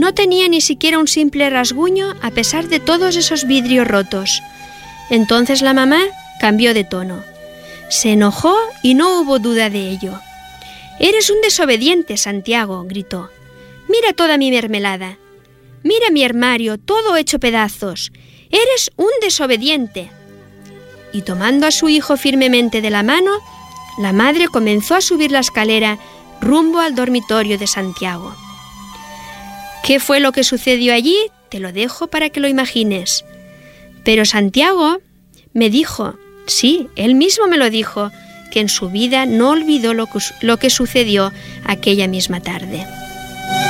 No tenía ni siquiera un simple rasguño a pesar de todos esos vidrios rotos. Entonces la mamá cambió de tono. Se enojó y no hubo duda de ello. «Eres un desobediente, Santiago», gritó. «Mira toda mi mermelada. Mira mi armario, todo hecho pedazos. Eres un desobediente». Y tomando a su hijo firmemente de la mano, la madre comenzó a subir la escalera rumbo al dormitorio de Santiago. ¿Qué fue lo que sucedió allí? Te lo dejo para que lo imagines. Pero Santiago me dijo, sí, él mismo me lo dijo, que en su vida no olvidó lo que sucedió aquella misma tarde.